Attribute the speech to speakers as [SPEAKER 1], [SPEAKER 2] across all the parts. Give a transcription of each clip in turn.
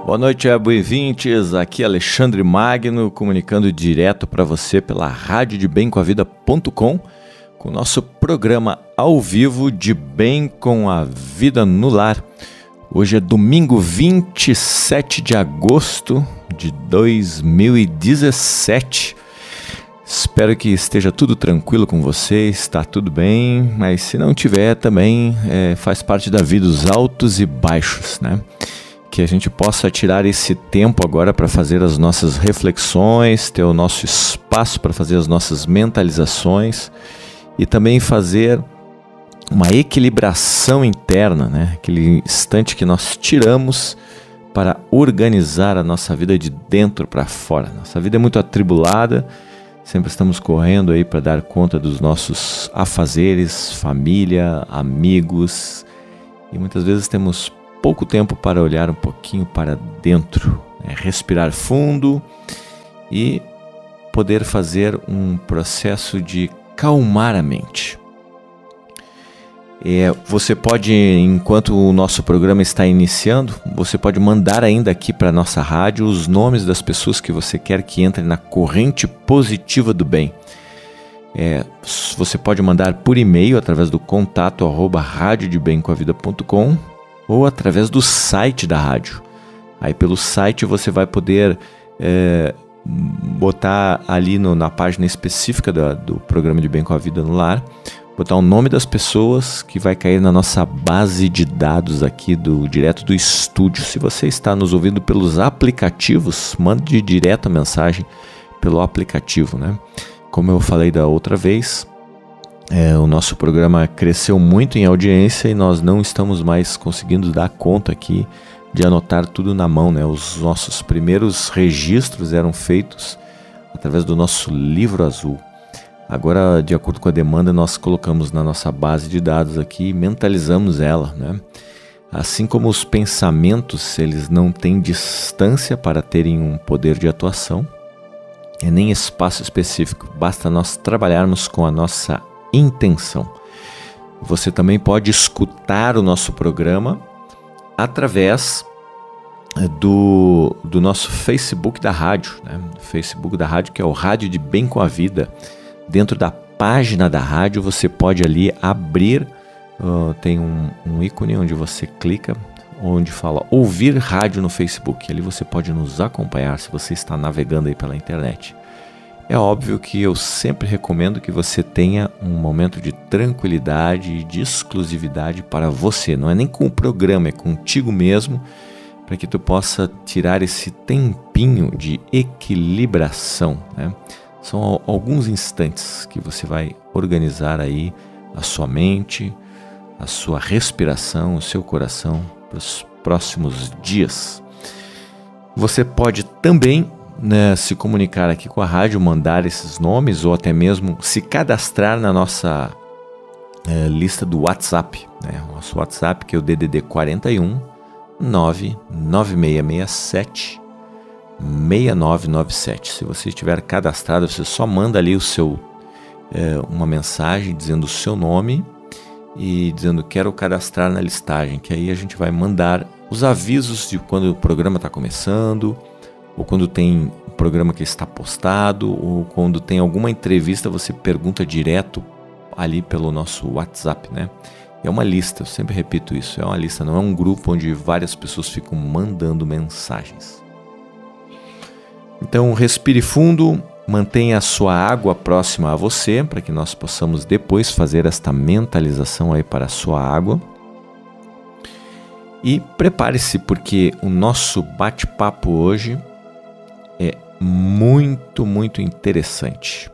[SPEAKER 1] Boa noite, web-ouvintes. Aqui é Alexandre Magno, comunicando direto para você pela radiodebemcomavida.com com o nosso programa ao vivo de Bem com a Vida no Lar. Hoje é domingo 27 de agosto de 2017. Espero que esteja tudo tranquilo com você, está tudo bem, mas se não tiver também faz parte da vida, os altos e baixos, né? Que a gente possa tirar esse tempo agora para fazer as nossas reflexões, ter o nosso espaço para fazer as nossas mentalizações e também fazer uma equilibração interna, né? Aquele instante que nós tiramos para organizar a nossa vida de dentro para fora. Nossa vida é muito atribulada, sempre estamos correndo aí para dar conta dos nossos afazeres, família, amigos, e muitas vezes temos pouco tempo para olhar um pouquinho para dentro, né? Respirar fundo e poder fazer um processo de calmar a mente. Você pode, enquanto o nosso programa está iniciando, você pode mandar ainda aqui para a nossa rádio os nomes das pessoas que você quer que entrem na corrente positiva do bem. Você pode mandar por e-mail através do contato @radiodebemcomavida.com ou através do site da rádio. Aí pelo site você vai poder botar ali na página específica do programa de Bem com a Vida no Lar, botar o nome das pessoas que vai cair na nossa base de dados aqui direto do estúdio. Se você está nos ouvindo pelos aplicativos, mande direto a mensagem pelo aplicativo, né? Como eu falei da outra vez, o nosso programa cresceu muito em audiência e nós não estamos mais conseguindo dar conta aqui de anotar tudo na mão, né? Os nossos primeiros registros eram feitos através do nosso livro azul. Agora, de acordo com a demanda, nós colocamos na nossa base de dados aqui e mentalizamos ela, né? Assim como os pensamentos, eles não têm distância para terem um poder de atuação, nem espaço específico, basta nós trabalharmos com a nossa intenção. Você também pode escutar o nosso programa através do nosso Facebook da rádio, né? O Facebook da rádio, que é o Rádio de Bem com a Vida. Dentro da página da rádio você pode ali abrir, tem um ícone onde você clica, onde fala ouvir rádio no Facebook. Ali você pode nos acompanhar se você está navegando aí pela internet. É óbvio que eu sempre recomendo que você tenha um momento de tranquilidade e de exclusividade para você. Não é nem com o programa, é contigo mesmo, para que tu possa tirar esse tempinho de equilibração, né? São alguns instantes que você vai organizar aí a sua mente, a sua respiração, o seu coração para os próximos dias. Você pode também, né, se comunicar aqui com a rádio, mandar esses nomes ou até mesmo se cadastrar na nossa lista do WhatsApp, né? O nosso WhatsApp, que é o DDD 41 99667 6997. Se você estiver cadastrado, você só manda ali uma mensagem dizendo o seu nome e dizendo quero cadastrar na listagem, que aí a gente vai mandar os avisos de quando o programa está começando, ou quando tem um programa que está postado, ou quando tem alguma entrevista, você pergunta direto ali pelo nosso WhatsApp, né? É uma lista, eu sempre repito isso, é uma lista, não é um grupo onde várias pessoas ficam mandando mensagens. Então respire fundo, mantenha a sua água próxima a você, para que nós possamos depois fazer esta mentalização aí para a sua água. E prepare-se, porque o nosso bate-papo hoje é muito, muito interessante.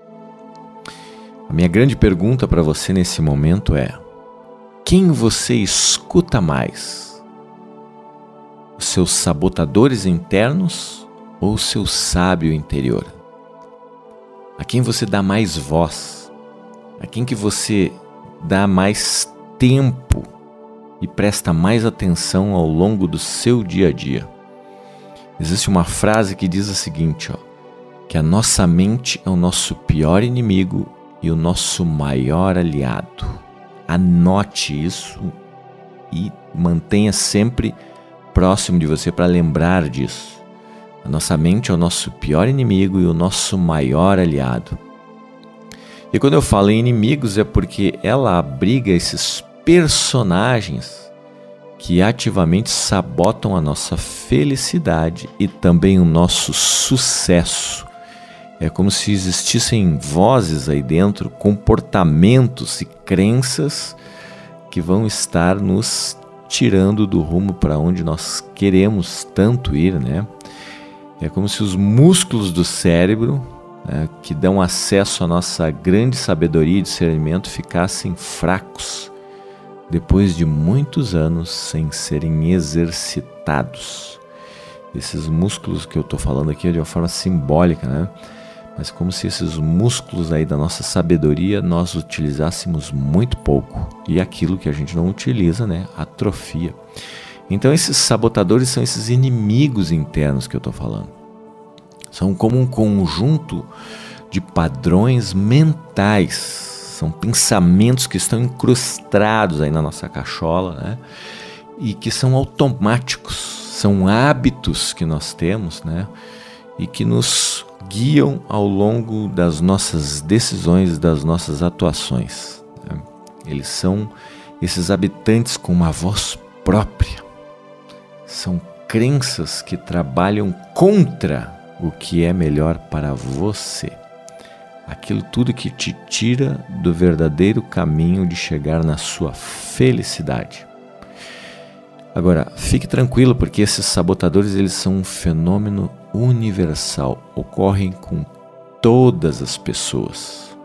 [SPEAKER 1] A minha grande pergunta para você nesse momento é: quem você escuta mais? Os seus sabotadores internos ou o seu sábio interior? A quem você dá mais voz? A quem que você dá mais tempo e presta mais atenção ao longo do seu dia a dia? Existe uma frase que diz o seguinte, que a nossa mente é o nosso pior inimigo e o nosso maior aliado. Anote isso e mantenha sempre próximo de você para lembrar disso. A nossa mente é o nosso pior inimigo e o nosso maior aliado. E quando eu falo em inimigos é porque ela abriga esses personagens que ativamente sabotam a nossa felicidade e também o nosso sucesso. É como se existissem vozes aí dentro, comportamentos e crenças que vão estar nos tirando do rumo para onde nós queremos tanto ir, né? É como se os músculos do cérebro, que dão acesso à nossa grande sabedoria e discernimento, ficassem fracos depois de muitos anos sem serem exercitados. Esses músculos que eu estou falando aqui é de uma forma simbólica, né? Mas como se esses músculos aí da nossa sabedoria nós utilizássemos muito pouco. E aquilo que a gente não utiliza, né, atrofia. Então esses sabotadores são esses inimigos internos que eu estou falando. São como um conjunto de padrões mentais. São pensamentos que estão incrustados aí na nossa cachola, né? E que são automáticos. São hábitos que nós temos, né? E que nos guiam ao longo das nossas decisões, das nossas atuações, né? Eles são esses habitantes com uma voz própria. São crenças que trabalham contra o que é melhor para você. Aquilo tudo que te tira do verdadeiro caminho de chegar na sua felicidade. Agora, fique tranquilo, porque esses sabotadores eles são um fenômeno universal. Ocorrem com todas as pessoas.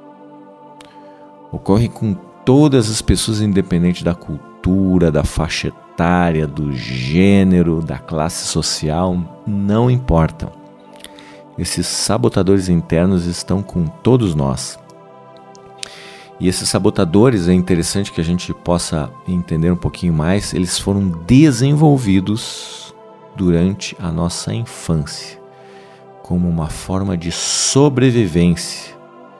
[SPEAKER 1] Ocorrem com todas as pessoas, independente da cultura, da faixa etária, do gênero, da classe social, não importam. Esses sabotadores internos estão com todos nós. E esses sabotadores, é interessante que a gente possa entender um pouquinho mais, eles foram desenvolvidos durante a nossa infância, como uma forma de sobrevivência.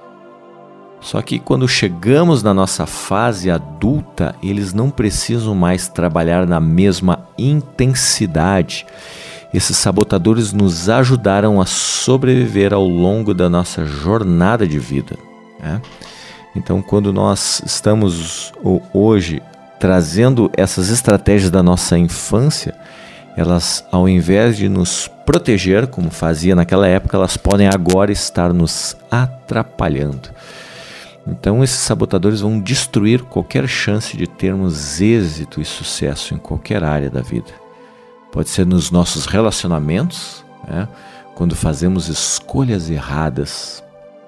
[SPEAKER 1] Só que quando chegamos na nossa fase adulta, eles não precisam mais trabalhar na mesma intensidade. Esses sabotadores nos ajudaram a sobreviver ao longo da nossa jornada de vida, né? Então, quando nós estamos hoje trazendo essas estratégias da nossa infância, elas, ao invés de nos proteger, como fazia naquela época, elas podem agora estar nos atrapalhando. Então, esses sabotadores vão destruir qualquer chance de termos êxito e sucesso em qualquer área da vida. Pode ser nos nossos relacionamentos, né? Quando fazemos escolhas erradas,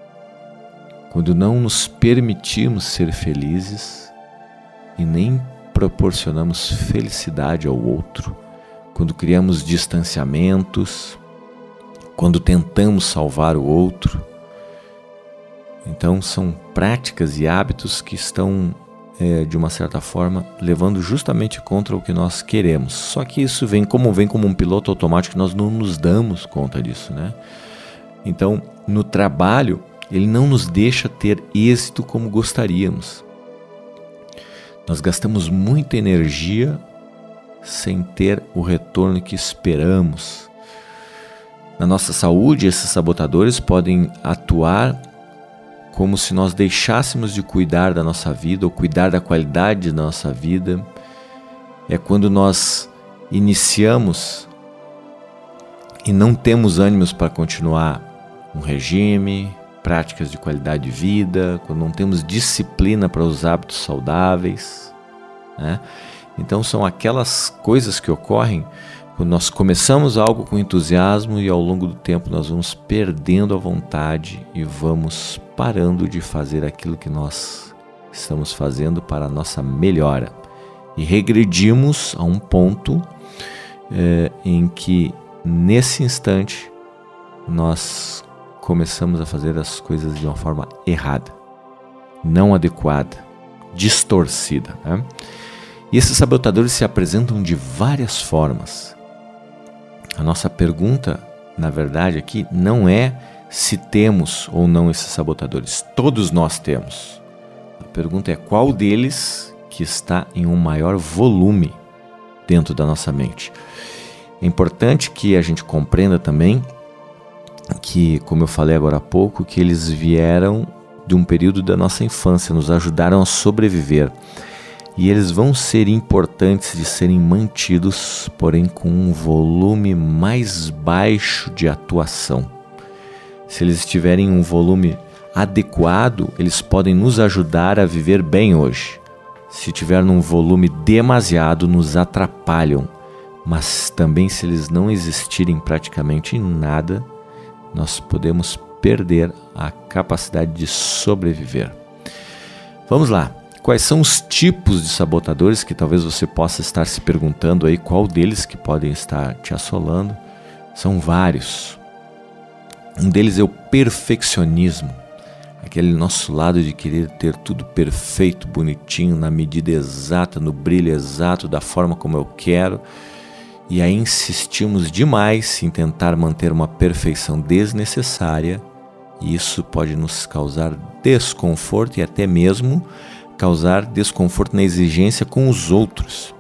[SPEAKER 1] quando não nos permitimos ser felizes e nem proporcionamos felicidade ao outro, quando criamos distanciamentos, quando tentamos salvar o outro. Então são práticas e hábitos que estão, de uma certa forma, levando justamente contra o que nós queremos. Só que isso vem como um piloto automático, nós não nos damos conta disso, né? Então, no trabalho, ele não nos deixa ter êxito como gostaríamos. Nós gastamos muita energia sem ter o retorno que esperamos. Na nossa saúde, esses sabotadores podem atuar como se nós deixássemos de cuidar da nossa vida ou cuidar da qualidade da nossa vida. É quando nós iniciamos e não temos ânimos para continuar um regime, práticas de qualidade de vida, quando não temos disciplina para os hábitos saudáveis, né? Então são aquelas coisas que ocorrem quando nós começamos algo com entusiasmo e ao longo do tempo nós vamos perdendo a vontade e vamos parando de fazer aquilo que nós estamos fazendo para a nossa melhora. E regredimos a um ponto em que, nesse instante, nós começamos a fazer as coisas de uma forma errada, não adequada, distorcida, né? E esses sabotadores se apresentam de várias formas. A nossa pergunta, na verdade, aqui não é se temos ou não esses sabotadores. Todos nós temos. A pergunta é qual deles que está em um maior volume, dentro da nossa mente. É importante que a gente compreenda também que, como eu falei agora há pouco, que eles vieram de um período da nossa infância, nos ajudaram a sobreviver. E eles vão ser importantes de serem mantidos, porém com um volume mais baixo de atuação. Se eles estiverem em um volume adequado, eles podem nos ajudar a viver bem hoje. Se tiver num volume demasiado, nos atrapalham. Mas também, se eles não existirem praticamente em nada, nós podemos perder a capacidade de sobreviver. Vamos lá. Quais são os tipos de sabotadores que talvez você possa estar se perguntando aí, qual deles que podem estar te assolando? São vários. Um deles é o perfeccionismo, aquele nosso lado de querer ter tudo perfeito, bonitinho, na medida exata, no brilho exato, da forma como eu quero. E aí insistimos demais em tentar manter uma perfeição desnecessária, e isso pode nos causar desconforto e até mesmo causar desconforto na exigência com os outros.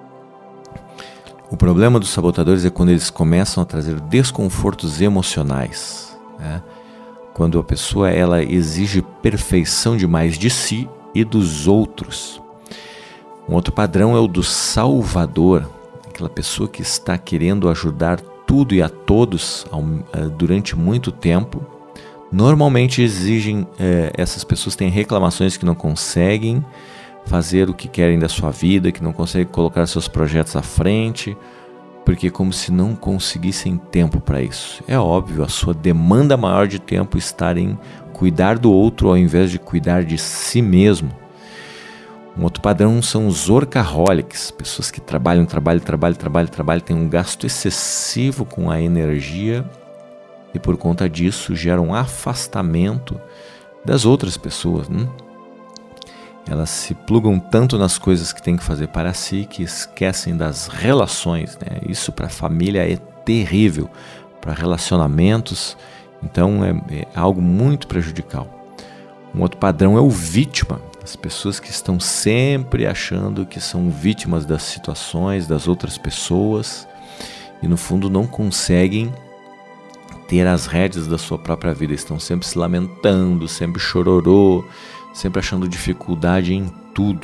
[SPEAKER 1] O problema dos sabotadores é quando eles começam a trazer desconfortos emocionais, né? Quando a pessoa ela exige perfeição demais de si e dos outros. Um outro padrão é o do salvador, aquela pessoa que está querendo ajudar tudo e a todos durante muito tempo. Normalmente essas pessoas têm reclamações que não conseguem fazer o que querem da sua vida, que não conseguem colocar seus projetos à frente, porque é como se não conseguissem tempo para isso. É óbvio, a sua demanda maior de tempo está em cuidar do outro ao invés de cuidar de si mesmo. Um outro padrão são os workaholics, pessoas que trabalham, têm um gasto excessivo com a energia e por conta disso geram um afastamento das outras pessoas, né? Elas se plugam tanto nas coisas que têm que fazer para si que esquecem das relações, né? Isso para a família é terrível, para relacionamentos, então é algo muito prejudicial. Um outro padrão é o vítima, as pessoas que estão sempre achando que são vítimas das situações, das outras pessoas e no fundo não conseguem ter as rédeas da sua própria vida, estão sempre se lamentando, sempre chororô, sempre achando dificuldade em tudo.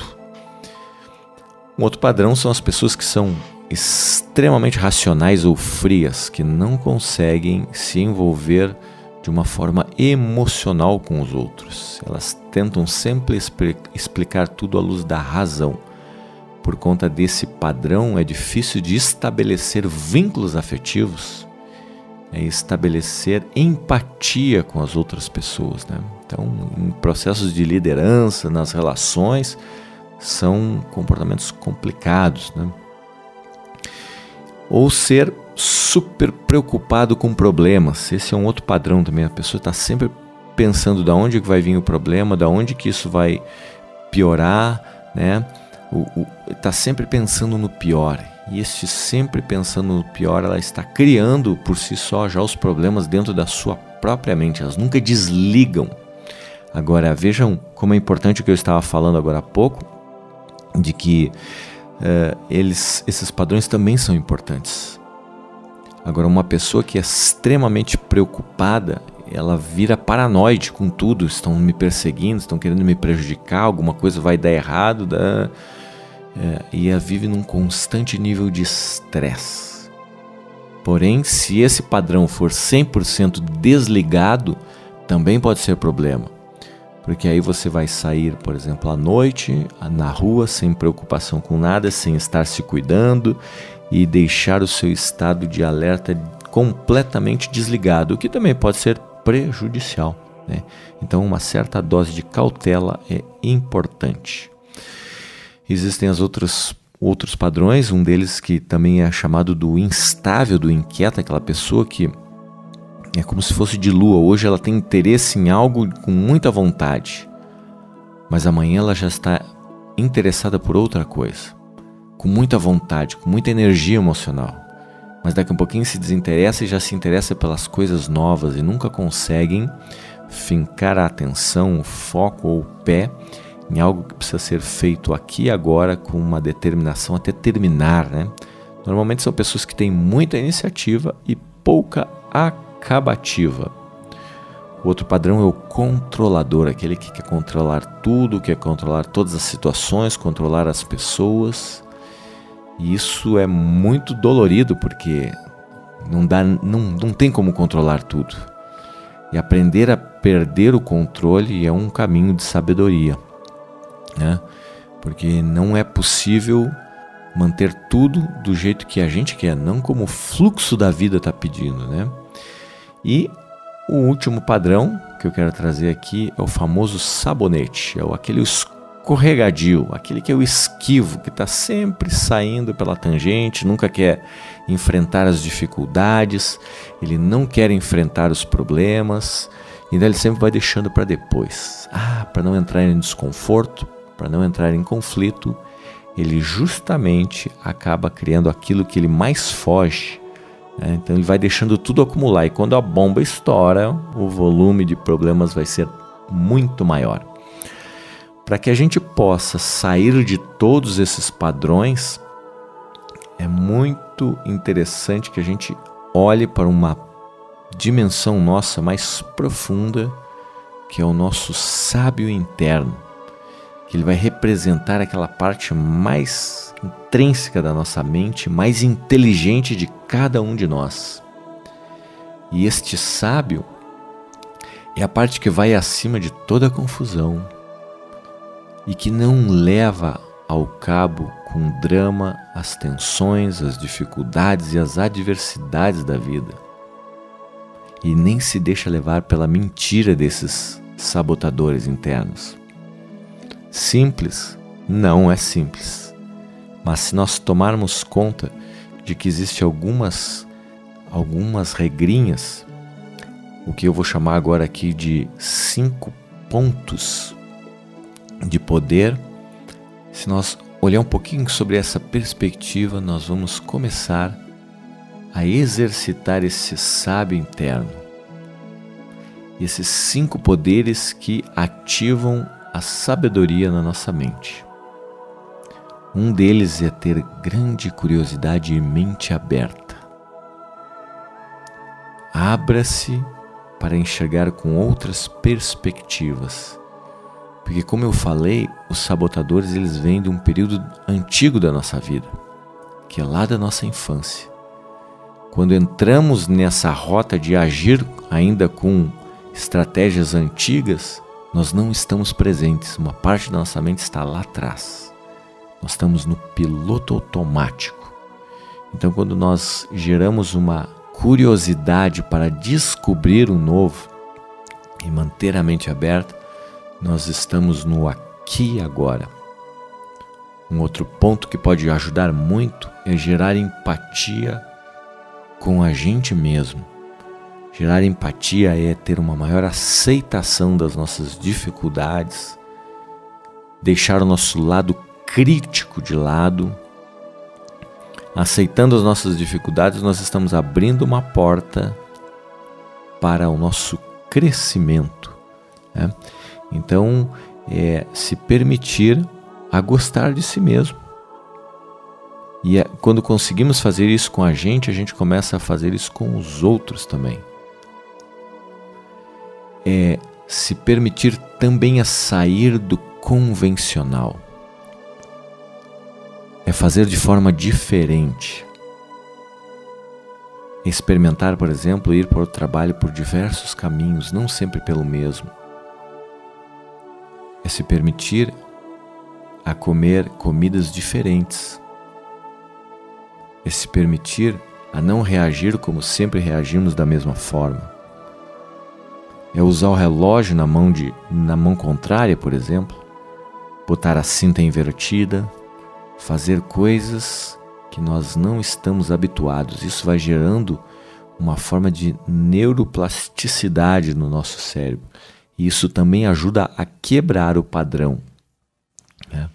[SPEAKER 1] Um outro padrão são as pessoas que são extremamente racionais ou frias, que não conseguem se envolver de uma forma emocional com os outros. Elas tentam sempre explicar tudo à luz da razão. Por conta desse padrão, é difícil de estabelecer vínculos afetivos, estabelecer empatia com as outras pessoas, né? Então, em processos de liderança, nas relações, são comportamentos complicados, né? Ou ser super preocupado com problemas. Esse é um outro padrão também. A pessoa está sempre pensando de onde vai vir o problema, de onde que isso vai piorar, né? Está sempre pensando no pior. E este sempre pensando no pior, ela está criando por si só já os problemas dentro da sua própria mente. Elas nunca desligam. Agora, vejam como é importante o que eu estava falando agora há pouco, de que esses padrões também são importantes. Agora, uma pessoa que é extremamente preocupada, ela vira paranoide com tudo. Estão me perseguindo, estão querendo me prejudicar, alguma coisa vai dar errado, e ela vive num constante nível de estresse. Porém, se esse padrão for 100% desligado, também pode ser problema. Porque aí você vai sair, por exemplo, à noite, na rua, sem preocupação com nada, sem estar se cuidando e deixar o seu estado de alerta completamente desligado, o que também pode ser prejudicial, né? Então, uma certa dose de cautela é importante. Existem outros padrões, um deles que também é chamado do instável, do inquieto, aquela pessoa que é como se fosse de lua. Hoje ela tem interesse em algo com muita vontade, mas amanhã ela já está interessada por outra coisa, com muita vontade, com muita energia emocional. Mas daqui a um pouquinho se desinteressa e já se interessa pelas coisas novas e nunca conseguem fincar a atenção, o foco ou o pé em algo que precisa ser feito aqui e agora com uma determinação até terminar, né? Normalmente são pessoas que têm muita iniciativa e pouca acabativa. O outro padrão é o controlador, aquele que quer controlar tudo, quer controlar todas as situações, controlar as pessoas. E isso é muito dolorido porque não tem como controlar tudo. E aprender a perder o controle é um caminho de sabedoria, né? Porque não é possível manter tudo do jeito que a gente quer, não como o fluxo da vida está pedindo, né? E o último padrão que eu quero trazer aqui é o famoso sabonete, aquele escorregadio, aquele que é o esquivo, que está sempre saindo pela tangente, nunca quer enfrentar as dificuldades, ele não quer enfrentar os problemas, então ele sempre vai deixando para depois. Para não entrar em desconforto, para não entrar em conflito, ele justamente acaba criando aquilo que ele mais foge, né? Então ele vai deixando tudo acumular e quando a bomba estoura, o volume de problemas vai ser muito maior. Para que a gente possa sair de todos esses padrões, é muito interessante que a gente olhe para uma dimensão nossa mais profunda, que é o nosso sábio interno, que ele vai representar aquela parte mais intrínseca da nossa mente, mais inteligente de cada um de nós. E este sábio é a parte que vai acima de toda a confusão e que não leva ao cabo com o drama as tensões, as dificuldades e as adversidades da vida. E nem se deixa levar pela mentira desses sabotadores internos. Simples? Não é simples. Mas se nós tomarmos conta de que existem algumas regrinhas, o que eu vou chamar agora aqui de 5 pontos de poder, se nós olhar um pouquinho sobre essa perspectiva, nós vamos começar a exercitar esse sábio interno. Esses 5 poderes que ativam a sabedoria na nossa mente. Um deles é ter grande curiosidade e mente aberta. Abra-se para enxergar com outras perspectivas. Porque, como eu falei, os sabotadores eles vêm de um período antigo da nossa vida, que é lá da nossa infância. Quando entramos nessa rota de agir ainda com estratégias antigas, nós não estamos presentes, uma parte da nossa mente está lá atrás. Nós estamos no piloto automático. Então, quando nós geramos uma curiosidade para descobrir o novo e manter a mente aberta, nós estamos no aqui e agora. Um outro ponto que pode ajudar muito é gerar empatia com a gente mesmo. Gerar empatia é ter uma maior aceitação das nossas dificuldades, deixar o nosso lado crítico de lado. Aceitando as nossas dificuldades, nós estamos abrindo uma porta para o nosso crescimento, né? Então, se permitir a gostar de si mesmo. E quando conseguimos fazer isso com a gente começa a fazer isso com os outros também. Se permitir também a sair do convencional. É fazer de forma diferente. Experimentar, por exemplo, ir para o trabalho por diversos caminhos, não sempre pelo mesmo. É se permitir a comer comidas diferentes. É se permitir a não reagir como sempre reagimos da mesma forma. É usar o relógio na mão contrária, por exemplo, botar a cinta invertida, fazer coisas que nós não estamos habituados. Isso vai gerando uma forma de neuroplasticidade no nosso cérebro. E isso também ajuda a quebrar o padrão, né?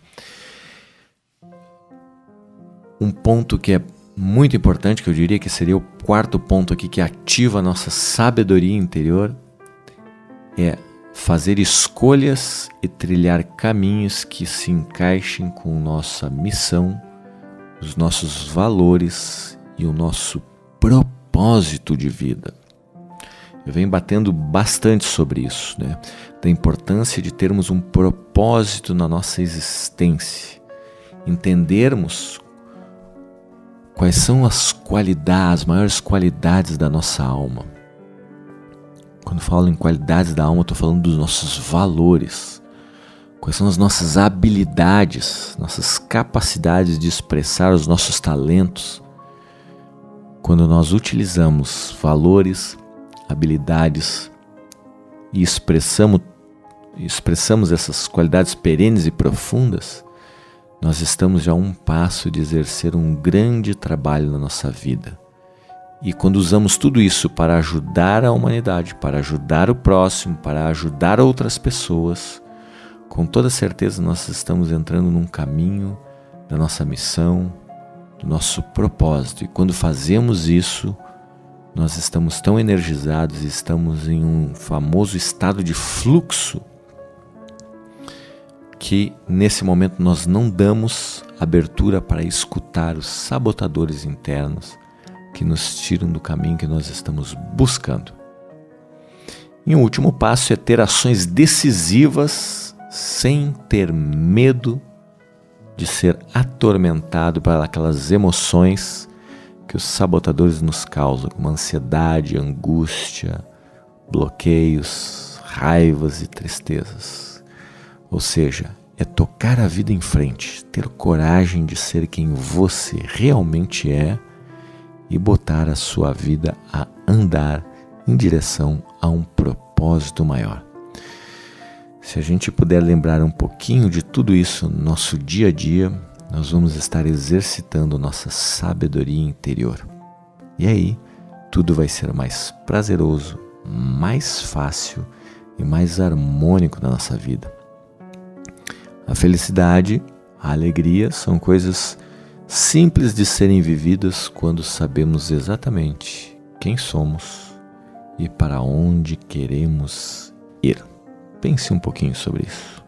[SPEAKER 1] Um ponto que é muito importante, que eu diria que seria o 4º ponto aqui, que ativa a nossa sabedoria interior, é fazer escolhas e trilhar caminhos que se encaixem com nossa missão, os nossos valores e o nosso propósito de vida. Eu venho batendo bastante sobre isso, né? Da importância de termos um propósito na nossa existência, entendermos quais são as maiores qualidades da nossa alma. Quando falo em qualidades da alma, eu estou falando dos nossos valores. Quais são as nossas habilidades, nossas capacidades de expressar os nossos talentos. Quando nós utilizamos valores, habilidades e expressamos essas qualidades perenes e profundas, nós estamos já a um passo de exercer um grande trabalho na nossa vida. E quando usamos tudo isso para ajudar a humanidade, para ajudar o próximo, para ajudar outras pessoas, com toda certeza nós estamos entrando num caminho da nossa missão, do nosso propósito. E quando fazemos isso, nós estamos tão energizados e estamos em um famoso estado de fluxo que nesse momento nós não damos abertura para escutar os sabotadores internos que nos tiram do caminho que nós estamos buscando. E o último passo é ter ações decisivas sem ter medo de ser atormentado por aquelas emoções que os sabotadores nos causam, como ansiedade, angústia, bloqueios, raivas e tristezas. Ou seja, é tocar a vida em frente, ter coragem de ser quem você realmente é e botar a sua vida a andar em direção a um propósito maior. Se a gente puder lembrar um pouquinho de tudo isso no nosso dia a dia, nós vamos estar exercitando nossa sabedoria interior. E aí, tudo vai ser mais prazeroso, mais fácil e mais harmônico na nossa vida. A felicidade, a alegria são coisas simples de serem vividas quando sabemos exatamente quem somos e para onde queremos ir. Pense um pouquinho sobre isso.